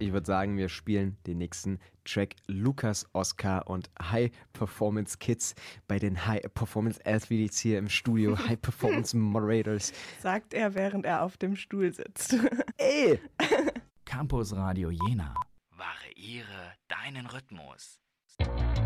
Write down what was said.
ich würde sagen, wir spielen den nächsten Track Lukas, Oscar und High Performance Kids bei den High Performance Athletes hier im Studio, High Performance Moderators. Sagt er, während er auf dem Stuhl sitzt. Ey! Campus Radio Jena. Variiere deinen Rhythmus.